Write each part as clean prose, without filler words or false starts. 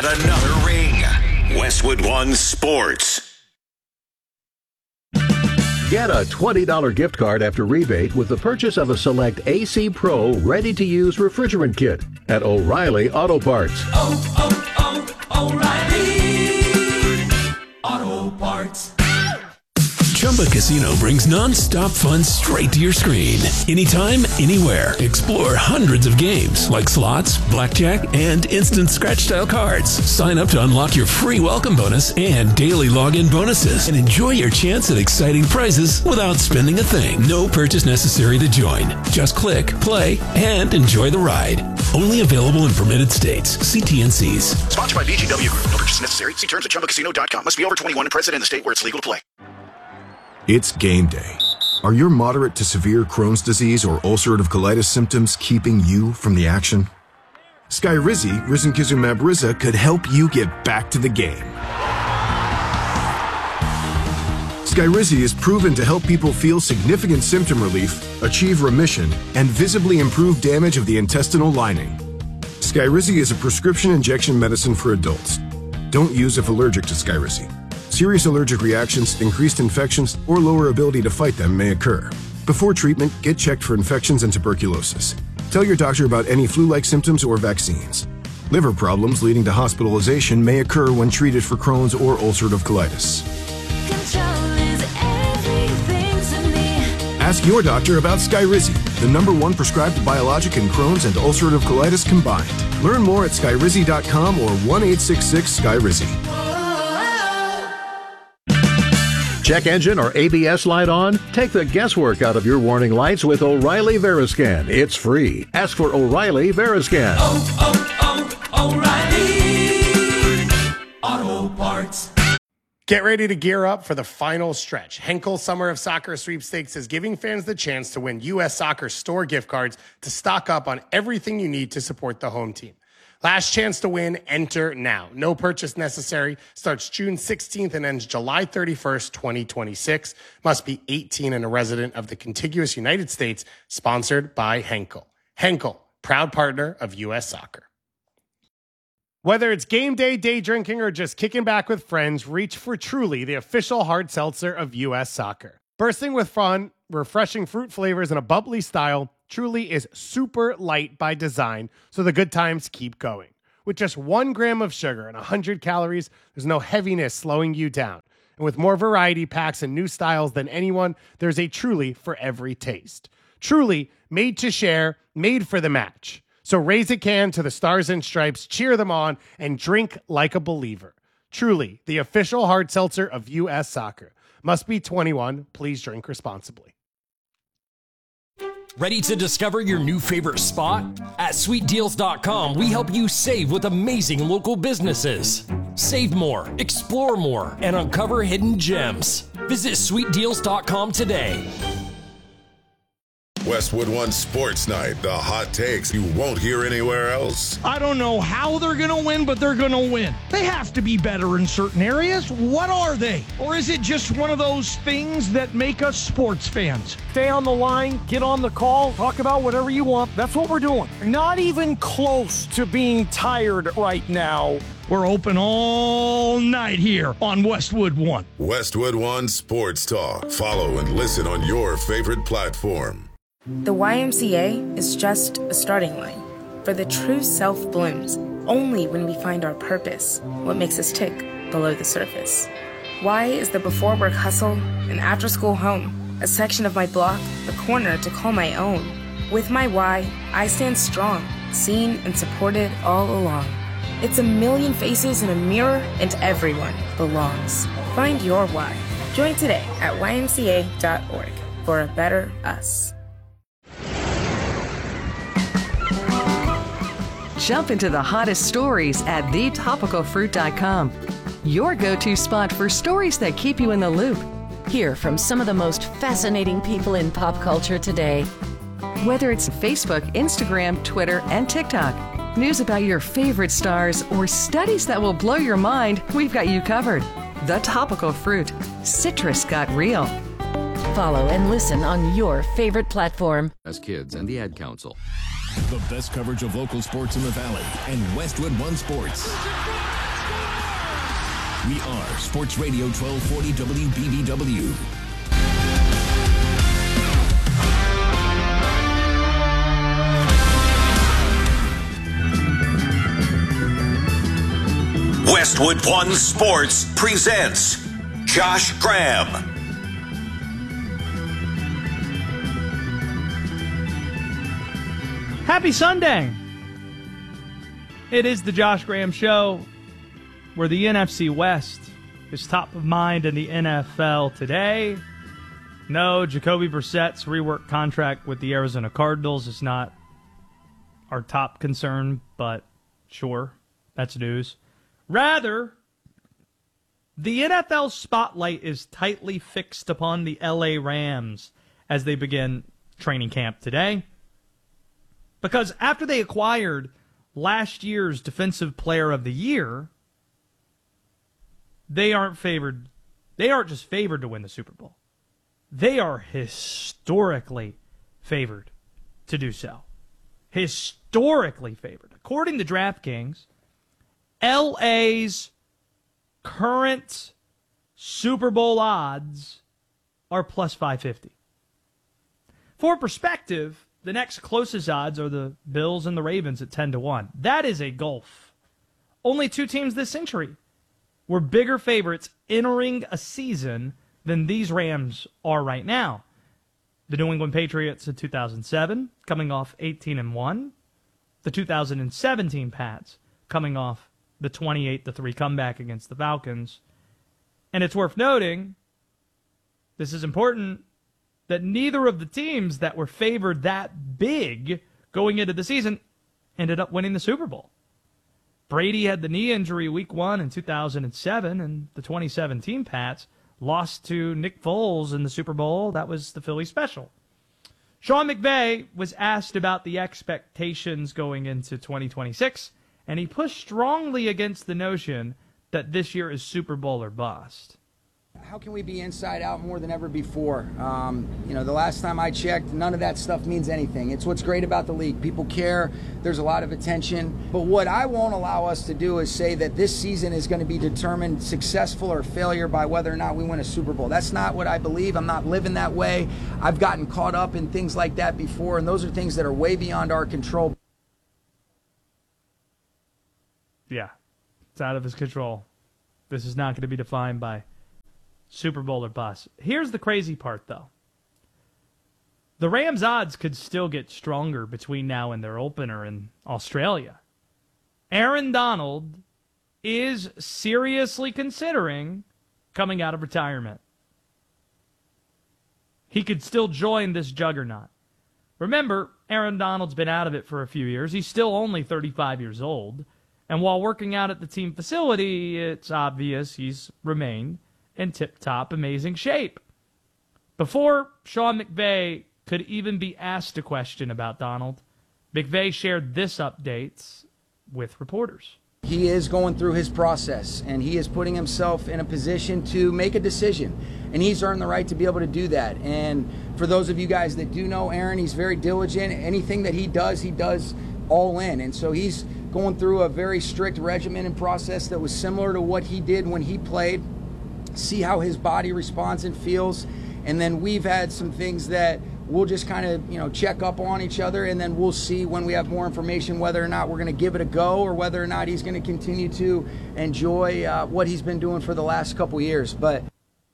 Another ring. Westwood One Sports. Get a $20 gift card after rebate with the purchase of a select AC Pro ready-to-use refrigerant kit at O'Reilly Auto Parts. O'Reilly Auto Parts. Chumba Casino brings non-stop fun straight to your screen. Anytime, anywhere. Explore hundreds of games like slots, blackjack, and instant scratch-style cards. Sign up to unlock your free welcome bonus and daily login bonuses. And enjoy your chance at exciting prizes without spending a thing. No purchase necessary to join. Just click, play, and enjoy the ride. Only available in permitted states. See TNCs. Sponsored by VGW Group. No purchase necessary. See terms at ChumbaCasino.com. Must be over 21 and present in the state where it's legal to play. It's game day. Are your moderate to severe Crohn's disease or ulcerative colitis symptoms keeping you from the action? Skyrizi, risankizumab Riza, could help you get back to the game. Skyrizi is proven to help people feel significant symptom relief, achieve remission, and visibly improve damage of the intestinal lining. Skyrizi is a prescription injection medicine for adults. Don't use if allergic to Skyrizi. Serious allergic reactions, increased infections, or lower ability to fight them may occur. Before treatment, get checked for infections and tuberculosis. Tell your doctor about any flu-like symptoms or vaccines. Liver problems leading to hospitalization may occur when treated for Crohn's or ulcerative colitis. Control is everything to me. Ask your doctor about Skyrizi, the #1 prescribed biologic in Crohn's and ulcerative colitis combined. Learn more at skyrizi.com or 1-866-SKYRIZI. Check engine or ABS light on? Take the guesswork out of your warning lights with O'Reilly Veriscan. It's free. Ask for O'Reilly Veriscan. O'Reilly Auto Parts. Get ready to gear up for the final stretch. Henkel Summer of Soccer Sweepstakes is giving fans the chance to win U.S. Soccer store gift cards to stock up on everything you need to support the home team. Last chance to win, enter now. No purchase necessary. Starts June 16th and ends July 31st, 2026. Must be 18 and a resident of the contiguous United States. Sponsored by Henkel. Henkel, proud partner of U.S. Soccer. Whether it's game day, day drinking, or just kicking back with friends, reach for Truly, the official hard seltzer of U.S. Soccer. Bursting with fun, refreshing fruit flavors, and a bubbly style, Truly is super light by design, so the good times keep going. With just 1 gram of sugar and 100 calories, there's no heaviness slowing you down. And with more variety packs and new styles than anyone, there's a Truly for every taste. Truly, made to share, made for the match. So raise a can to the Stars and Stripes, cheer them on, and drink like a believer. Truly, the official hard seltzer of U.S. Soccer. Must be 21. Please drink responsibly. Ready to discover your new favorite spot? At sweetdeals.com, we help you save with amazing local businesses. Save more, explore more, and uncover hidden gems. Visit sweetdeals.com today. Westwood One Sports Night, the hot takes you won't hear anywhere else. I don't know how they're going to win, but they're going to win. They have to be better in certain areas. What are they? Or is it just one of those things that make us sports fans? Stay on the line, get on the call, talk about whatever you want. That's what we're doing. Not even close to being tired right now. We're open all night here on Westwood One. Westwood One Sports Talk. Follow and listen on your favorite platform. The YMCA is just a starting line, for the true self blooms only when we find our purpose, what makes us tick below the surface. Y is the before work hustle, an after school home, a section of my block, a corner to call my own. With my Y, I stand strong, seen and supported all along. It's a million faces in a mirror, and everyone belongs. Find your Y. Join today at ymca.org for a better us. Jump into the hottest stories at thetopicalfruit.com. Your go-to spot for stories that keep you in the loop. Hear from some of the most fascinating people in pop culture today. Whether it's Facebook, Instagram, Twitter, and TikTok, news about your favorite stars, or studies that will blow your mind, we've got you covered. The Topical Fruit. Citrus got real. Follow and listen on your favorite platform. As Kids and the Ad Council. The best coverage of local sports in the Valley and Westwood One Sports. We are Sports Radio 1240 WBBW. Westwood One Sports presents Josh Graham. Happy Sunday! It is the Josh Graham Show, where the NFC West is top of mind in the NFL today. No, Jacoby Brissett's rework contract with the Arizona Cardinals is not our top concern, but sure, that's news. Rather, the NFL spotlight is tightly fixed upon the LA Rams as they begin training camp today. Because after they acquired last year's Defensive Player of the Year, they aren't favored. They aren't just favored to win the Super Bowl. They are historically favored to do so. Historically favored. According to DraftKings, LA's current Super Bowl odds are plus 550. For perspective, the next closest odds are the Bills and the Ravens at 10-1. That is a gulf. Only two teams this century were bigger favorites entering a season than these Rams are right now. The New England Patriots in 2007, coming off 18-1. The 2017 Pats, coming off the 28-3 comeback against the Falcons. And it's worth noting, this is important, that neither of the teams that were favored that big going into the season ended up winning the Super Bowl. Brady had the knee injury week 1 in 2007, and the 2017 Pats lost to Nick Foles in the Super Bowl. That was the Philly special. Sean McVay was asked about the expectations going into 2026, and he pushed strongly against the notion that this year is Super Bowl or bust. How can we be inside out more than ever before? The last time I checked, none of that stuff means anything. It's what's great about the league. People care. There's a lot of attention. But what I won't allow us to do is say that this season is going to be determined successful or failure by whether or not we win a Super Bowl. That's not what I believe. I'm not living that way. I've gotten caught up in things like that before, and those are things that are way beyond our control. Yeah, it's out of his control. This is not going to be defined by Super Bowl or bust. Here's the crazy part, though. The Rams' odds could still get stronger between now and their opener in Australia. Aaron Donald is seriously considering coming out of retirement. He could still join this juggernaut. Remember, Aaron Donald's been out of it for a few years. He's still only 35 years old. And while working out at the team facility, it's obvious he's remained in tip-top amazing shape. Before Sean McVay could even be asked a question about Donald, McVay shared this update with reporters. He is going through his process, and he is putting himself in a position to make a decision, and he's earned the right to be able to do that. And for those of you guys that do know Aaron, he's very diligent. Anything that he does all in, and so he's going through a very strict regimen and process that was similar to what he did when he played. See how his body responds and feels, and then we've had some things that we'll just kind of check up on each other, and then we'll see when we have more information whether or not we're going to give it a go or whether or not he's going to continue to enjoy what he's been doing for the last couple years. But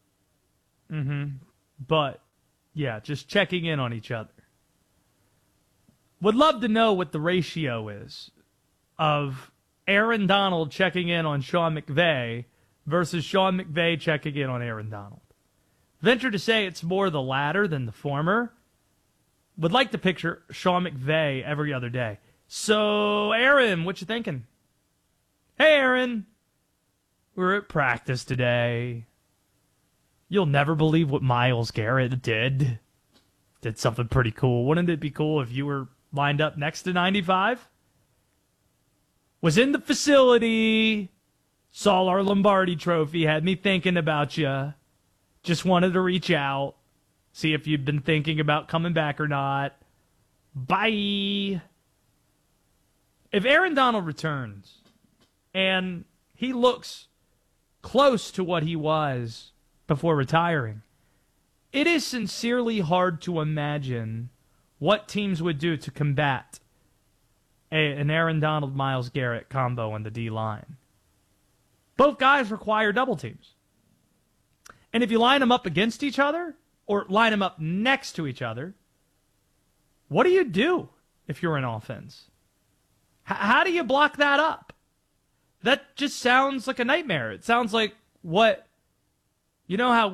yeah, just checking in on each other. Would love to know what the ratio is of Aaron Donald checking in on Sean McVay versus Sean McVay checking in on Aaron Donald. Venture to say it's more the latter than the former. Would like to picture Sean McVay every other day. So, Aaron, what you thinking? Hey, Aaron. We're at practice today. You'll never believe what Myles Garrett did. Did something pretty cool. Wouldn't it be cool if you were lined up next to 95? Was in the facility. Saw our Lombardi trophy. Had me thinking about you. Just wanted to reach out. See if you've been thinking about coming back or not. Bye. If Aaron Donald returns and he looks close to what he was before retiring. It is sincerely hard to imagine what teams would do to combat an Aaron Donald, Myles Garrett combo on the D-line. Both guys require double teams. And if you line them up against each other or line them up next to each other, what do you do if you're an offense? How do you block that up? That just sounds like a nightmare. It sounds like what, how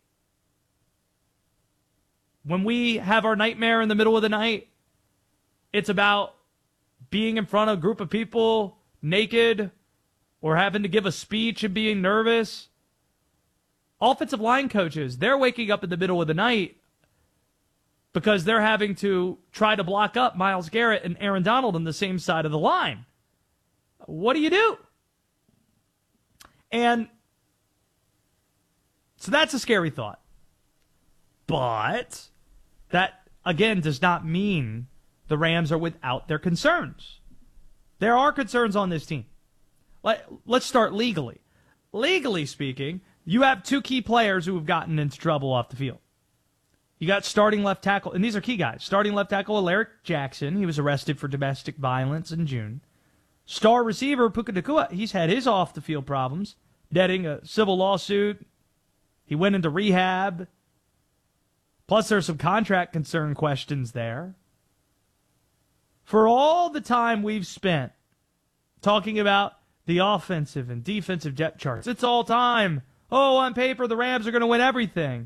when we have our nightmare in the middle of the night, it's about being in front of a group of people naked or having to give a speech and being nervous. Offensive line coaches, they're waking up in the middle of the night because they're having to try to block up Myles Garrett and Aaron Donald on the same side of the line. What do you do? And so that's a scary thought. But that, again, does not mean the Rams are without their concerns. There are concerns on this team. Let's start legally. Legally speaking, you have two key players who have gotten into trouble off the field. You got starting left tackle, and these are key guys. Starting left tackle Alaric Jackson. He was arrested for domestic violence in June. Star receiver Puka Nacua, he's had his off-the-field problems, netting a civil lawsuit. He went into rehab. Plus, there's some contract concern questions there. For all the time we've spent talking about the offensive and defensive depth charts, it's all time. Oh, on paper, the Rams are going to win everything.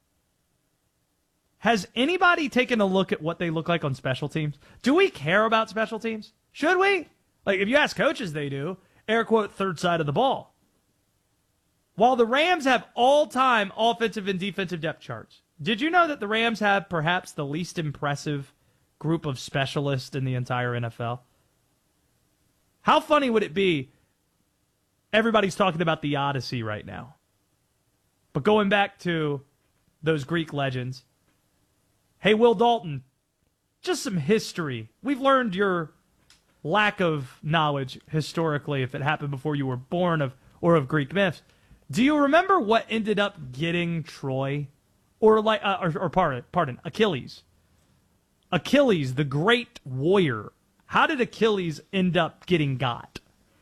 Has anybody taken a look at what they look like on special teams? Do we care about special teams? Should we? Like, if you ask coaches, they do. Air quote, third side of the ball. While the Rams have all-time offensive and defensive depth charts, did you know that the Rams have perhaps the least impressive group of specialists in the entire NFL? How funny would it be? Everybody's talking about the Odyssey right now. But going back to those Greek legends, hey, Will Dalton, just some history. We've learned your lack of knowledge historically, if it happened before you were born, of Greek myths. Do you remember what ended up getting Troy? Pardon, Achilles. Achilles, the great warrior. How did Achilles end up getting got?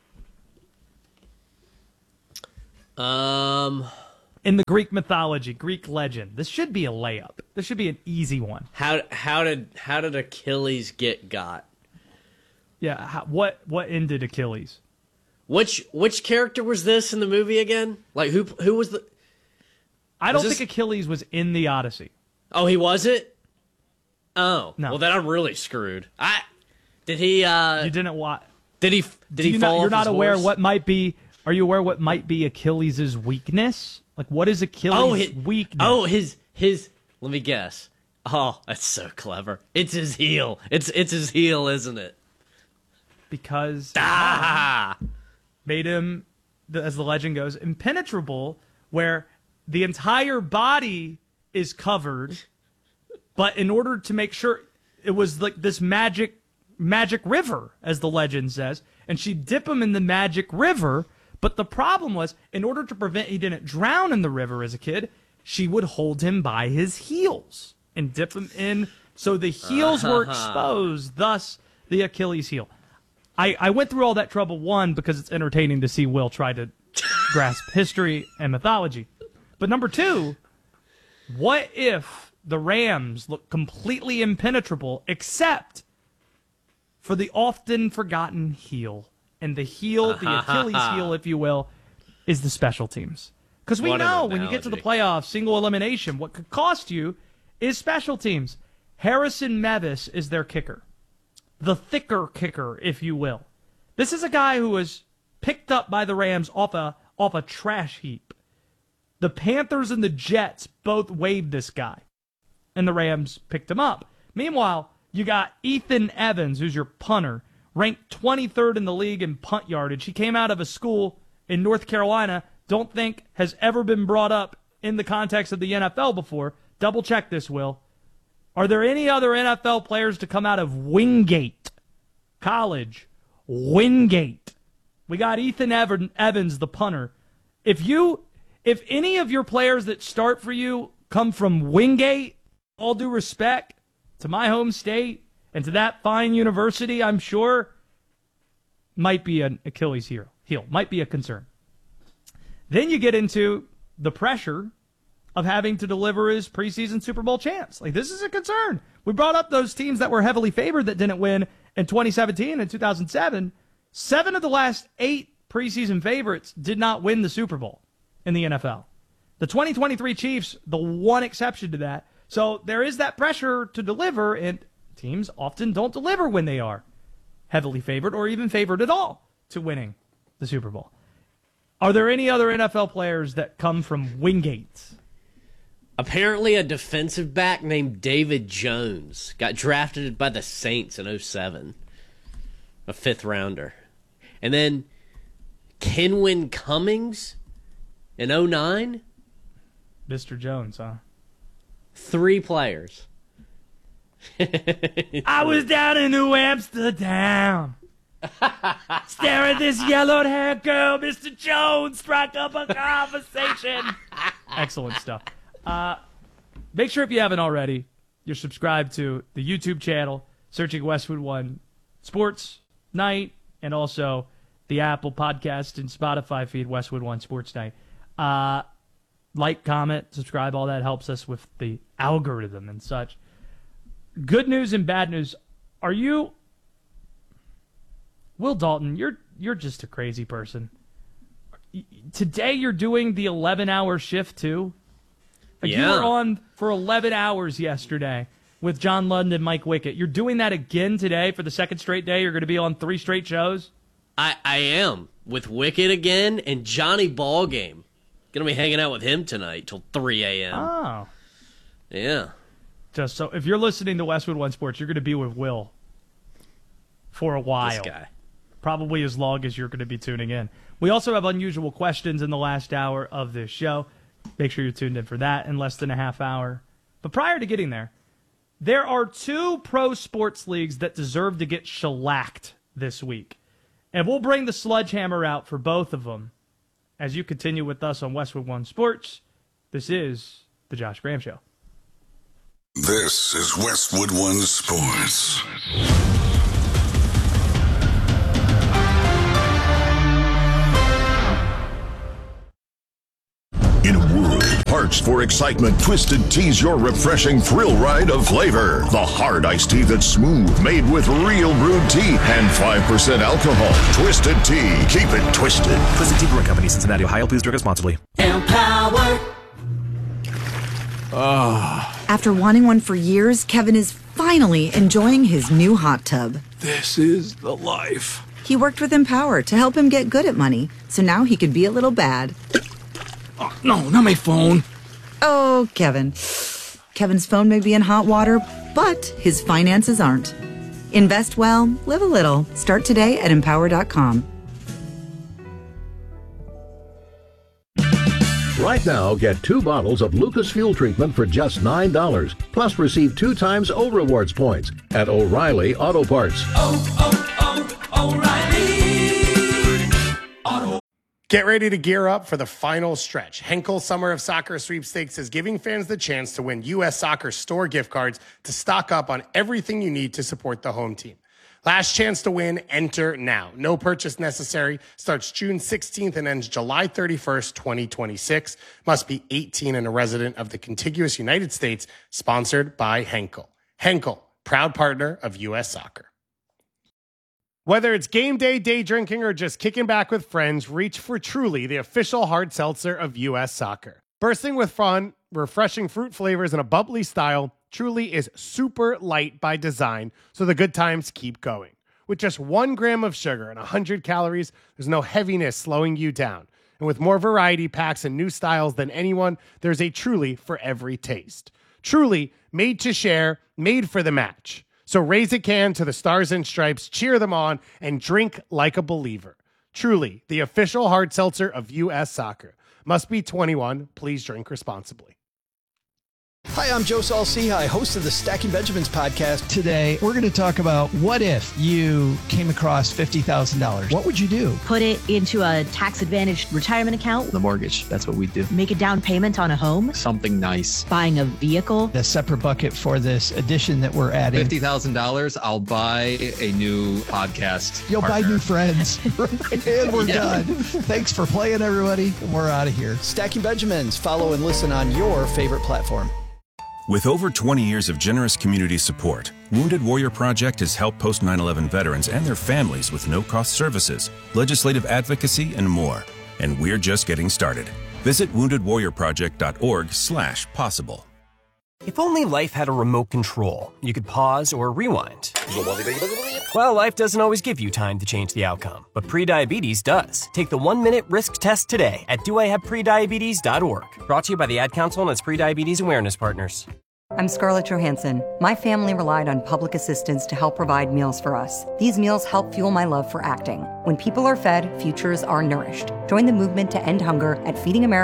In the Greek mythology, Greek legend. This should be a layup. This should be an easy one. How did Achilles get got? Yeah, what ended Achilles? Which character was this in the movie again? Like who was the? I don't think Achilles was in the Odyssey. Oh, he wasn't? Oh, no. Well, then I'm really screwed. Did he? You didn't watch. Did he fall off You're not his aware horse? what might be. Are you aware what might be Achilles' weakness? Like, what is Achilles' weakness? Oh, his. Let me guess. Oh, that's so clever. It's his heel. It's his heel, isn't it? Because made him, as the legend goes, impenetrable, where the entire body is covered, but in order to make sure, it was like this magic river, as the legend says, and she'd dip him in the magic river, but the problem was, in order to prevent he didn't drown in the river as a kid, she would hold him by his heels and dip him in, so the heels were exposed, thus the Achilles heel. I went through all that trouble, one, because it's entertaining to see Will try to grasp history and mythology. But number two, what if the Rams look completely impenetrable except for the often forgotten heel? And the heel, the Achilles heel, if you will, is the special teams. Because we know when you get to the playoffs, single elimination, what could cost you is special teams. Harrison Mevis is their kicker. The thicker kicker, if you will. This is a guy who was picked up by the Rams off a trash heap. The Panthers and the Jets both waived this guy, and the Rams picked him up. Meanwhile, you got Ethan Evans, who's your punter, ranked 23rd in the league in punt yardage. He came out of a school in North Carolina, don't think has ever been brought up in the context of the NFL before. Double check this, Will. Are there any other NFL players to come out of Wingate College? Wingate. We got Ethan Evans, the punter, If any of your players that start for you come from Wingate, all due respect to my home state and to that fine university, I'm sure, might be an Achilles heel, might be a concern. Then you get into the pressure of having to deliver as preseason Super Bowl champs. Like, this is a concern. We brought up those teams that were heavily favored that didn't win in 2017 and 2007. 7 of the last 8 preseason favorites did not win the Super Bowl in the NFL. The 2023 Chiefs, the one exception to that. So there is that pressure to deliver, and teams often don't deliver when they are heavily favored or even favored at all to winning the Super Bowl. Are there any other NFL players that come from Wingate? Apparently a defensive back named David Jones got drafted by the Saints in 2007. A 5th rounder. And then Kenwin Cummings in 2009. Mr. Jones, huh? 3 players. I was down in New Amsterdam. Stare at this yellow-haired girl, Mr. Jones, struck up a conversation. Excellent stuff. Make sure if you haven't already, you're subscribed to the YouTube channel, searching Westwood One Sports Night, and also the Apple Podcast and Spotify feed, Westwood One Sports Night. Like, comment, subscribe, all that helps us with the algorithm and such. Good news and bad news. Are you... Will Dalton, you're just a crazy person. Today you're doing the 11-hour shift too? Like, you were on for 11 hours yesterday with John Lund and Mike Wickett. You're doing that again today for the second straight day? You're going to be on 3 straight shows? I am, with Wickett again and Johnny Ballgame. Going to be hanging out with him tonight till 3 a.m. Oh. Yeah. Just so, if you're listening to Westwood One Sports, you're going to be with Will for a while. This guy. Probably as long as you're going to be tuning in. We also have unusual questions in the last hour of this show. Make sure you're tuned in for that in less than a half hour. But prior to getting there are 2 pro sports leagues that deserve to get shellacked this week. And we'll bring the sledgehammer out for both of them as you continue with us on Westwood One Sports. This is The Josh Graham Show. This is Westwood One Sports. In a world parched for excitement, Twisted Tea's your refreshing thrill ride of flavor. The hard iced tea that's smooth, made with real brewed tea and 5% alcohol. Twisted Tea. Keep it twisted. Twisted Tea Brewing Company, Cincinnati, Ohio. Please drink responsibly. Empower. After wanting one for years, Kevin is finally enjoying his new hot tub. This is the life. He worked with Empower to help him get good at money, so now he could be a little bad. Oh, no, not my phone. Oh, Kevin. Kevin's phone may be in hot water, but his finances aren't. Invest well, live a little. Start today at Empower.com. Right now, get 2 bottles of Lucas Fuel Treatment for just $9. Plus, receive 2 times O Rewards points at O'Reilly Auto Parts. O'Reilly Auto. Get ready to gear up for the final stretch. Henkel Summer of Soccer Sweepstakes is giving fans the chance to win U.S. Soccer store gift cards to stock up on everything you need to support the home team. Last chance to win, enter now. No purchase necessary. Starts June 16th and ends July 31st, 2026. Must be 18 and a resident of the contiguous United States. Sponsored by Henkel. Henkel, proud partner of U.S. Soccer. Whether it's game day, day drinking, or just kicking back with friends, reach for Truly, the official hard seltzer of U.S. Soccer. Bursting with fun, refreshing fruit flavors, and a bubbly style, Truly is super light by design, so the good times keep going. With just 1 gram of sugar and 100 calories, there's no heaviness slowing you down. And with more variety packs and new styles than anyone, there's a Truly for every taste. Truly, made to share, made for the match. So raise a can to the Stars and Stripes, cheer them on, and drink like a believer. Truly, the official hard seltzer of U.S. Soccer. Must be 21. Please drink responsibly. Hi, I'm Joe Saul-Sehy, host of the Stacking Benjamins podcast. Today, we're going to talk about what if you came across $50,000? What would you do? Put it into a tax-advantaged retirement account. The mortgage, that's what we do. Make a down payment on a home. Something nice. Buying a vehicle. A separate bucket for this addition that we're adding. $50,000, I'll buy a new podcast. You'll partner. buy new friends. And we're done. Thanks for playing, everybody. We're out of here. Stacking Benjamins. Follow and listen on your favorite platform. With over 20 years of generous community support, Wounded Warrior Project has helped post 9/11 veterans and their families with no-cost services, legislative advocacy, and more. And we're just getting started. Visit woundedwarriorproject.org/possible. If only life had a remote control, you could pause or rewind. Well, life doesn't always give you time to change the outcome, but prediabetes does. Take the 1-minute risk test today at doihaveprediabetes.org. Brought to you by the Ad Council and its prediabetes awareness partners. I'm Scarlett Johansson. My family relied on public assistance to help provide meals for us. These meals help fuel my love for acting. When people are fed, futures are nourished. Join the movement to end hunger at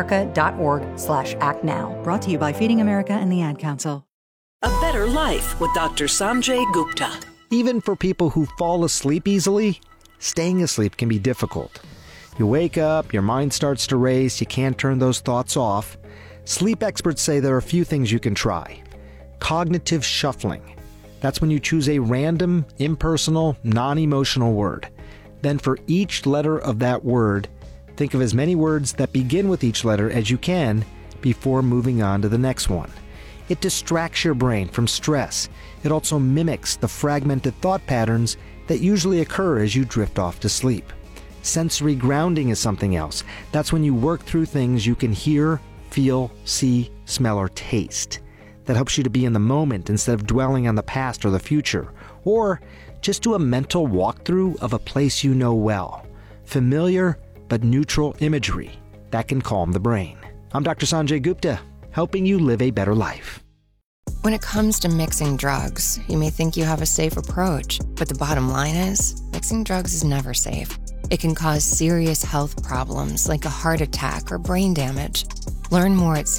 feedingamerica.org/actnow. Brought to you by Feeding America and the Ad Council. A better life with Dr. Sanjay Gupta. Even for people who fall asleep easily, staying asleep can be difficult. You wake up, your mind starts to race, you can't turn those thoughts off. Sleep experts say there are a few things you can try. Cognitive shuffling. That's when you choose a random, impersonal, non-emotional word. Then for each letter of that word, think of as many words that begin with each letter as you can before moving on to the next one. It distracts your brain from stress. It also mimics the fragmented thought patterns that usually occur as you drift off to sleep. Sensory grounding is something else. That's when you work through things you can hear, feel, see, smell, or taste. That helps you to be in the moment instead of dwelling on the past or the future. Or just do a mental walkthrough of a place you know well. Familiar but neutral imagery that can calm the brain. I'm Dr. Sanjay Gupta, helping you live a better life. When it comes to mixing drugs, you may think you have a safe approach, but the bottom line is, mixing drugs is never safe. It can cause serious health problems like a heart attack or brain damage. Learn more at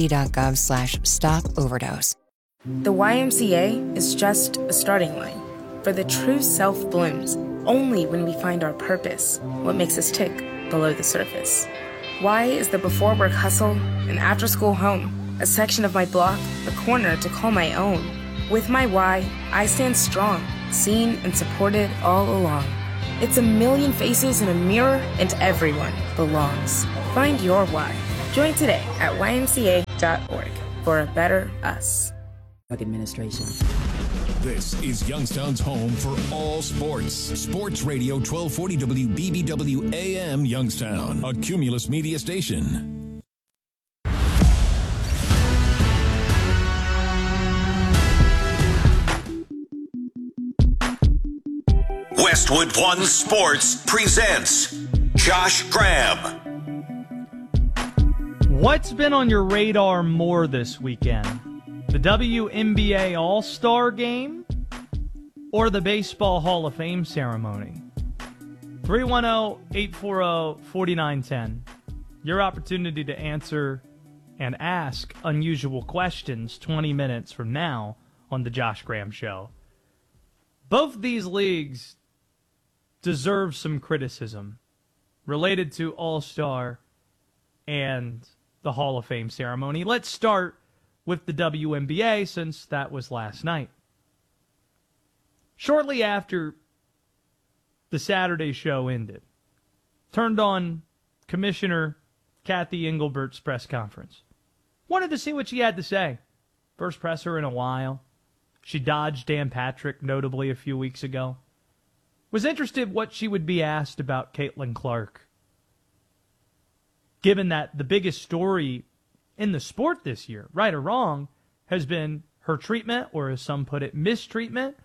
cdc.gov/stop-overdose. The YMCA is just a starting line, for the true self blooms only when we find our purpose, what makes us tick below the surface. Y is the before work hustle and after school home, a section of my block, a corner to call my own. With my Y, I stand strong, seen and supported all along. It's a million faces in a mirror, and everyone belongs. Find your why. Join today at ymca.org for a better us. Administration. This is Youngstown's home for all sports. Sports Radio 1240 WBBW AM Youngstown, a Cumulus media station. Westwood One Sports presents Josh Graham. What's been on your radar more this weekend? The WNBA All-Star Game or the Baseball Hall of Fame ceremony? 310-840-4910. Your opportunity to answer and ask unusual questions 20 minutes from now on the Josh Graham Show. Both these leagues deserve some criticism related to All-Star and the Hall of Fame ceremony. Let's start with the WNBA, since that was last night. Shortly after the Saturday show ended, turned on Commissioner Kathy Engelbert's press conference. Wanted to see what she had to say. First presser in a while. She dodged Dan Patrick, notably a few weeks ago. Was interested what she would be asked about Caitlin Clark. Given that the biggest story in the sport this year, right or wrong, has been her treatment, or as some put it, mistreatment,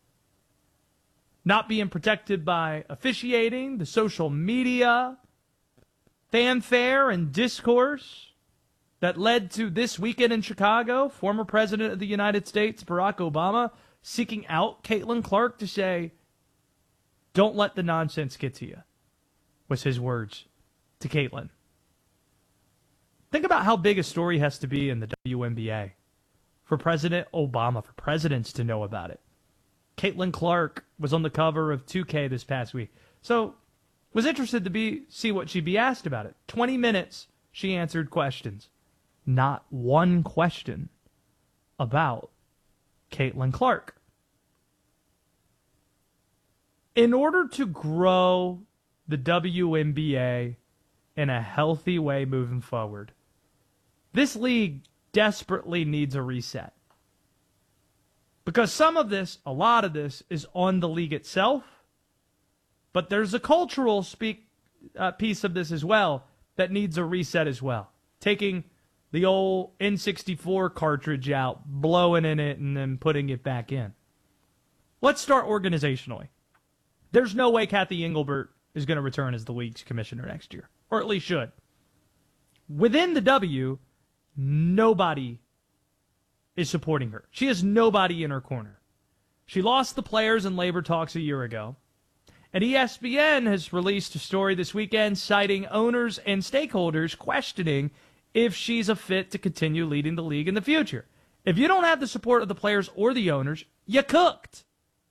not being protected by officiating, the social media, fanfare and discourse that led to this weekend in Chicago, former President of the United States, Barack Obama, seeking out Caitlin Clark to say, "Don't let the nonsense get to you," was his words to Caitlin. Think about how big a story has to be in the WNBA for President Obama, for presidents to know about it. Caitlin Clark was on the cover of 2K this past week. So, was interested to see what she'd be asked about it. 20 minutes, she answered questions. Not one question about Caitlin Clark. In order to grow the WNBA in a healthy way moving forward, this league desperately needs a reset. Because some of this, a lot of this, is on the league itself, but there's a cultural piece of this as well that needs a reset as well. Taking the old N64 cartridge out, blowing in it, and then putting it back in. Let's start organizationally. There's no way Kathy Engelbert is going to return as the league's commissioner next year, or at least should. Within the W, nobody is supporting her. She has nobody in her corner. She lost the players in labor talks a year ago, and ESPN has released a story this weekend citing owners and stakeholders questioning if she's a fit to continue leading the league in the future. If you don't have the support of the players or the owners, you cooked.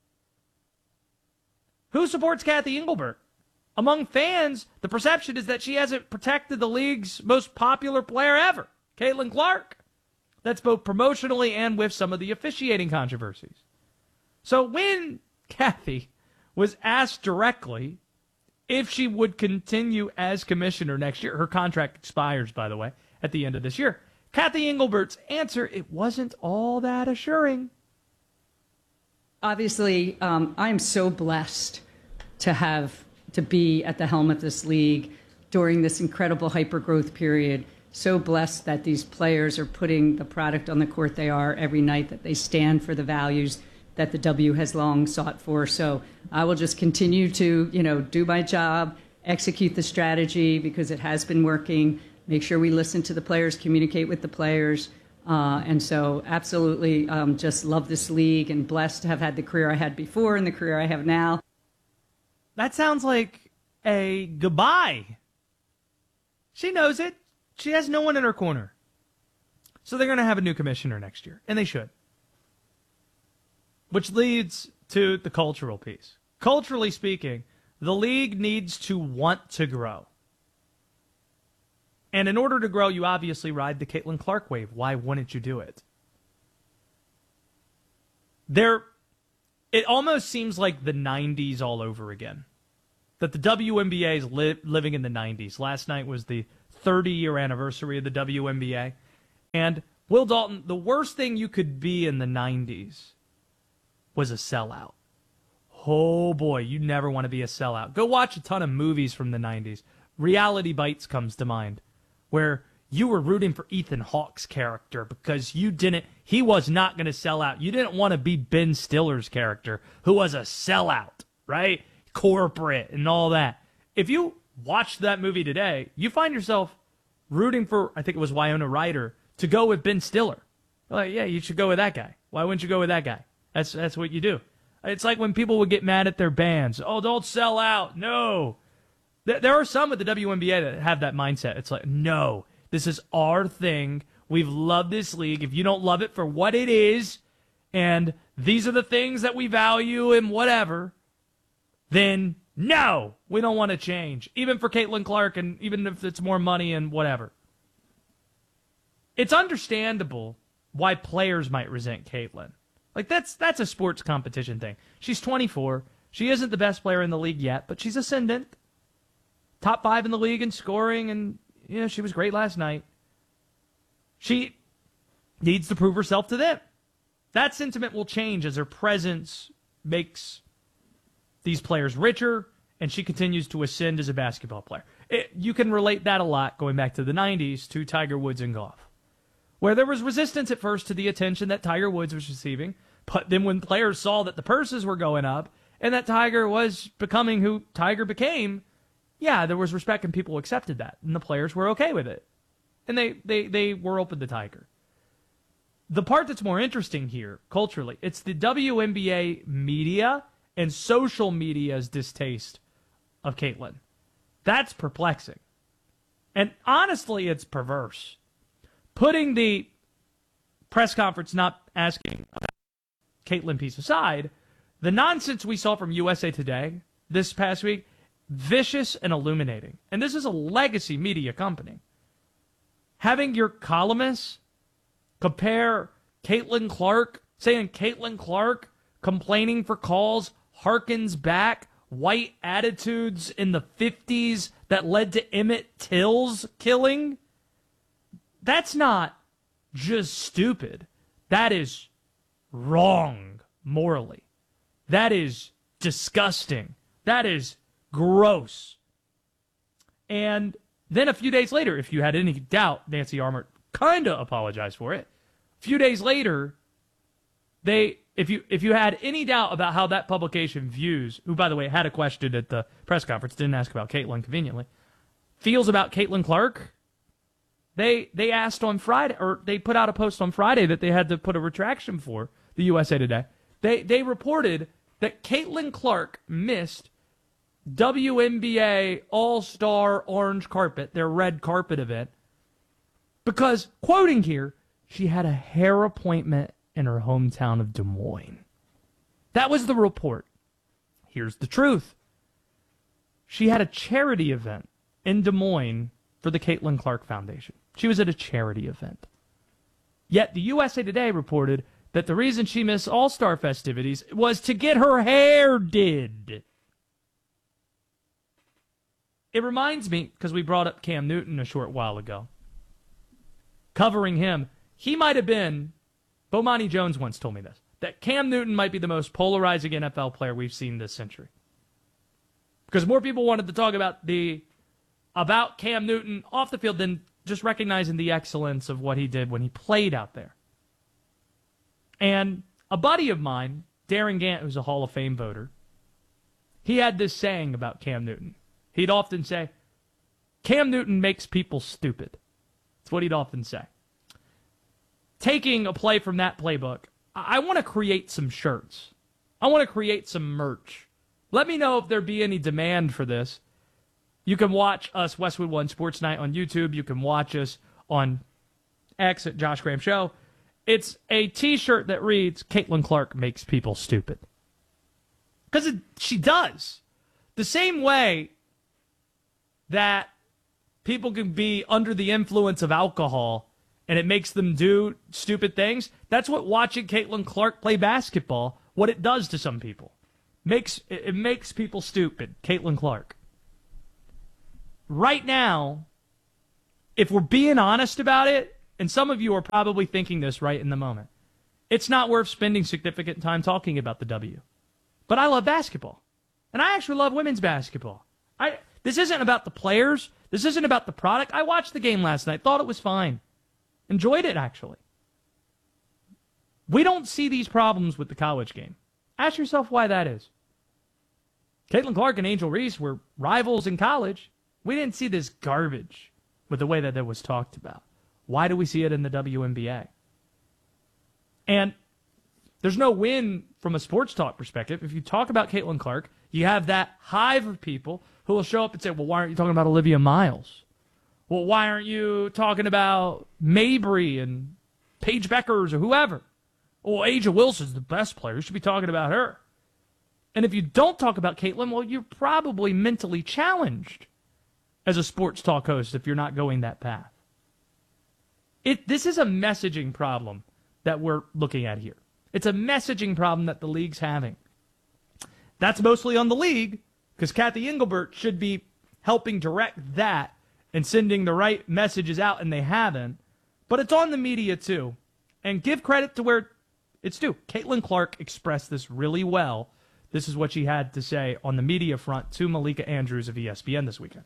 Who supports Kathy Engelbert? Among fans, the perception is that she hasn't protected the league's most popular player ever, Caitlin Clark. That's both promotionally and with some of the officiating controversies. So when Kathy was asked directly if she would continue as commissioner next year, her contract expires, by the way, at the end of this year, Kathy Engelbert's answer, it wasn't all that assuring. Obviously, I'm so blessed to be at the helm of this league during this incredible hyper-growth period. So blessed that these players are putting the product on the court they are every night, that they stand for the values that the W has long sought for. So I will just continue to, do my job, execute the strategy because it has been working, make sure we listen to the players, communicate with the players. And so absolutely just love this league and blessed to have had the career I had before and the career I have now. That sounds like a goodbye. She knows it. She has no one in her corner. So they're going to have a new commissioner next year, and they should. Which leads to the cultural piece. Culturally speaking, the league needs to want to grow. And in order to grow, you obviously ride the Caitlin Clark wave. Why wouldn't you do it? It almost seems like the 90s all over again. That the WNBA is living in the 90s. Last night was the 30-year anniversary of the WNBA. And Will Dalton, the worst thing you could be in the 90s was a sellout. Oh boy, you never want to be a sellout. Go watch a ton of movies from the 90s. Reality Bites comes to mind, where you were rooting for Ethan Hawke's character because he was not going to sell out. You didn't want to be Ben Stiller's character, who was a sellout, right? Corporate and all that. If you watch that movie today, you find yourself rooting for, I think it was Winona Ryder, to go with Ben Stiller. Like, yeah, you should go with that guy. Why wouldn't you go with that guy? That's what you do. It's like when people would get mad at their bands. Oh, don't sell out. No. There are some at the WNBA that have that mindset. It's like, no, this is our thing. We've loved this league. If you don't love it for what it is, and these are the things that we value and whatever, then no, we don't want to change. Even for Caitlin Clark, and even if it's more money and whatever. It's understandable why players might resent Caitlin. Like, that's a sports competition thing. She's 24. She isn't the best player in the league yet, but she's ascendant. Top 5 in the league in scoring, and she was great last night. She needs to prove herself to them. That sentiment will change as her presence makes these players richer, and she continues to ascend as a basketball player. You can relate that a lot, going back to the 90s, to Tiger Woods and golf, where there was resistance at first to the attention that Tiger Woods was receiving, but then when players saw that the purses were going up and that Tiger was becoming who Tiger became, yeah, there was respect and people accepted that, and the players were okay with it. And they were open to Tiger. The part that's more interesting here, culturally, it's the WNBA media and social media's distaste of Caitlin. That's perplexing. And honestly, it's perverse. Putting the press conference not asking about Caitlin piece aside, the nonsense we saw from USA Today this past week, vicious and illuminating. And this is a legacy media company. Having your columnists compare Caitlin Clark, saying Caitlin Clark complaining for calls harkens back white attitudes in the 50s that led to Emmett Till's killing. That's not just stupid. That is wrong morally. That is disgusting. That is gross. And then a few days later, if you had any doubt, Nancy Armour kind of apologized for it. A few days later, if you had any doubt about how that publication views, who, by the way, had a question at the press conference, didn't ask about Caitlin conveniently, feels about Caitlin Clark, they asked on Friday, or they put out a post on Friday that they had to put a retraction for, the USA Today. They reported that Caitlin Clark missed WNBA All-Star Orange Carpet, their red carpet event, because, quoting here, she had a hair appointment in her hometown of Des Moines. That was the report. Here's the truth. She had a charity event in Des Moines for the Caitlin Clark Foundation. She was at a charity event. Yet the USA Today reported that the reason she missed All-Star festivities was to get her hair did. It reminds me, because we brought up Cam Newton a short while ago, covering him, he might have been, Bomani Jones once told me this, that Cam Newton might be the most polarizing NFL player we've seen this century. Because more people wanted to talk about Cam Newton off the field than just recognizing the excellence of what he did when he played out there. And a buddy of mine, Darren Gant, who's a Hall of Fame voter, he had this saying about Cam Newton. He'd often say, Cam Newton makes people stupid. That's what he'd often say. Taking a play from that playbook, I want to create some shirts. I want to create some merch. Let me know if there be any demand for this. You can watch us, Westwood One Sports Night, on YouTube. You can watch us on X at Josh Graham Show. It's a T-shirt that reads, Caitlin Clark makes people stupid. Because she does. The same way that people can be under the influence of alcohol and it makes them do stupid things, that's what watching Caitlin Clark play basketball, what it does to some people. It makes people stupid. Caitlin Clark. Right now, if we're being honest about it, and some of you are probably thinking this right in the moment, it's not worth spending significant time talking about the W. But I love basketball. And I actually love women's basketball. This isn't about the players. This isn't about the product. I watched the game last night. Thought it was fine. Enjoyed it, actually. We don't see these problems with the college game. Ask yourself why that is. Caitlin Clark and Angel Reese were rivals in college. We didn't see this garbage with the way that it was talked about. Why do we see it in the WNBA? And there's no win from a sports talk perspective. If you talk about Caitlin Clark, you have that hive of people who will show up and say, well, why aren't you talking about Olivia Miles? Well, why aren't you talking about Mabry and Paige Beckers or whoever? Well, Aja Wilson's the best player. You should be talking about her. And if you don't talk about Caitlin, well, you're probably mentally challenged as a sports talk host if you're not going that path. This is a messaging problem that we're looking at here. It's a messaging problem that the league's having. That's mostly on the league, because Kathy Engelbert should be helping direct that and sending the right messages out, and they haven't. But it's on the media, too. And give credit to where it's due. Caitlin Clark expressed this really well. This is what she had to say on the media front to Malika Andrews of ESPN this weekend.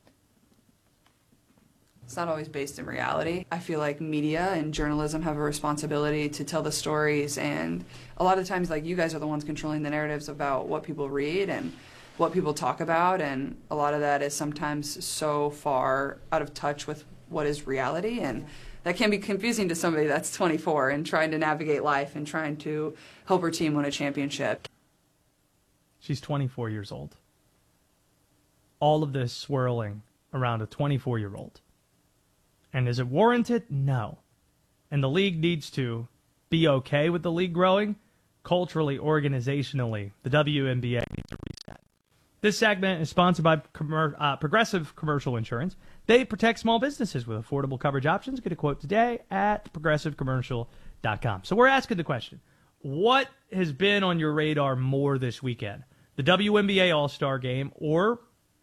It's not always based in reality. I feel like media and journalism have a responsibility to tell the stories, and a lot of times, like, you guys are the ones controlling the narratives about what people read and what people talk about, and a lot of that is sometimes so far out of touch with what is reality, and that can be confusing to somebody that's 24 and trying to navigate life and trying to help her team win a championship. She's 24 years old. All of this swirling around a 24-year-old. And is it warranted? No. And the league needs to be okay with the league growing. Culturally, organizationally, the WNBA needs a reset. This segment is sponsored by Progressive Commercial Insurance. They protect small businesses with affordable coverage options. Get a quote today at progressivecommercial.com. So we're asking the question, what has been on your radar more this weekend? The WNBA All-Star Game or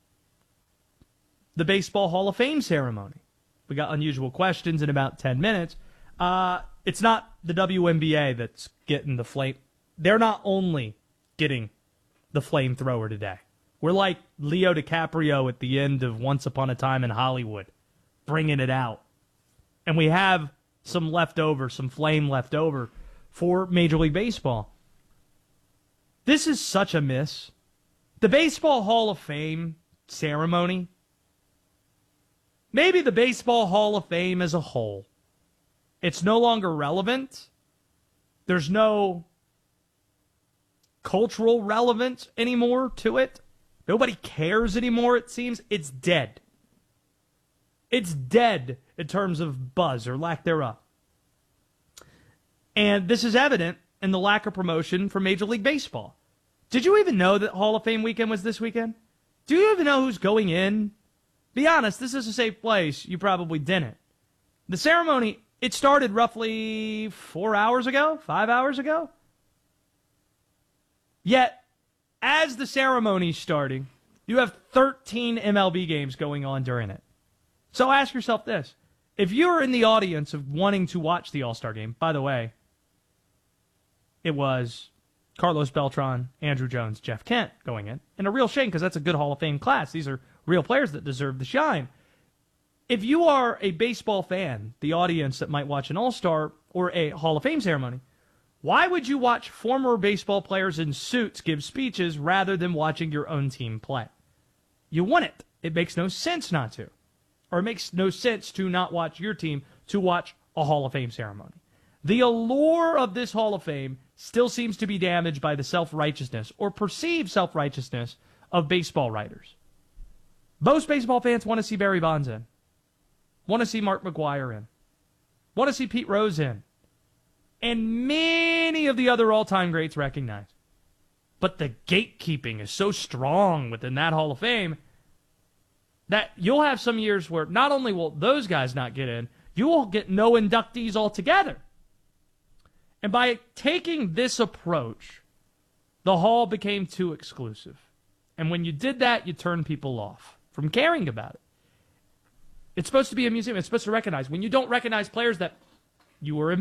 the Baseball Hall of Fame ceremony? We got unusual questions in about 10 minutes. It's not the WNBA that's getting the flame. They're not only getting the flamethrower today. We're like Leo DiCaprio at the end of Once Upon a Time in Hollywood, bringing it out. And we have some leftover, some flame left over for Major League Baseball. This is such a miss. The Baseball Hall of Fame ceremony, maybe the Baseball Hall of Fame as a whole, it's no longer relevant. There's no cultural relevance anymore to it. Nobody cares anymore, it seems. It's dead. It's dead in terms of buzz or lack thereof. And this is evident in the lack of promotion for Major League Baseball. Did you even know that Hall of Fame weekend was this weekend? Do you even know who's going in? Be honest, this is a safe place. You probably didn't. The ceremony, it started roughly 4 hours ago, 5 hours ago. Yet, as the ceremony's starting, you have 13 MLB games going on during it. So ask yourself this. If you're in the audience of wanting to watch the All-Star Game, by the way, it was Carlos Beltran, Andrew Jones, Jeff Kent going in. And a real shame because that's a good Hall of Fame class. These are real players that deserve the shine. If you are a baseball fan, the audience that might watch an All-Star or a Hall of Fame ceremony, why would you watch former baseball players in suits give speeches rather than watching your own team play? You wouldn't. It makes no sense not to. Or it makes no sense to not watch your team to watch a Hall of Fame ceremony. The allure of this Hall of Fame still seems to be damaged by the self-righteousness or perceived self-righteousness of baseball writers. Most baseball fans want to see Barry Bonds in, want to see Mark McGwire in, want to see Pete Rose in, and many of the other all-time greats recognize. But the gatekeeping is so strong within that Hall of Fame that you'll have some years where not only will those guys not get in, you will get no inductees altogether. And by taking this approach, the Hall became too exclusive. And when you did that, you turned people off from caring about it. It's supposed to be a museum. It's supposed to recognize. When you don't recognize players that you were